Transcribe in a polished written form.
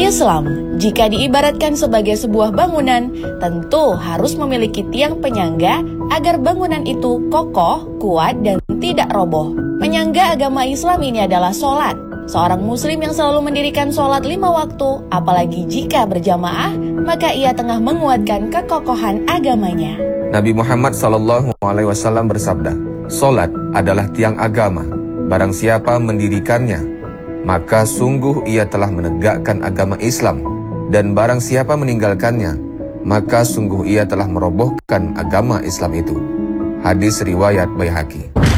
Islam, jika diibaratkan sebagai sebuah bangunan, tentu harus memiliki tiang penyangga agar bangunan itu kokoh, kuat, dan tidak roboh. Penyangga agama Islam ini adalah sholat. Seorang muslim yang selalu mendirikan sholat 5 waktu, apalagi jika berjamaah, maka ia tengah menguatkan kekokohan agamanya. Nabi Muhammad SAW bersabda, "Sholat adalah tiang agama. Barang siapa mendirikannya, maka sungguh ia telah menegakkan agama Islam. Dan barang siapa meninggalkannya, maka sungguh ia telah merobohkan agama Islam itu." Hadis riwayat Baihaqi.